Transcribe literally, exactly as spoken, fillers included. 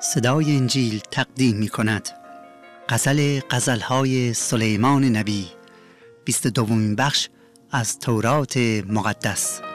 صدای انجیل تقدیم می کند غزل غزلهای سلیمان نبی، بیست و دومین بخش از تورات مقدس.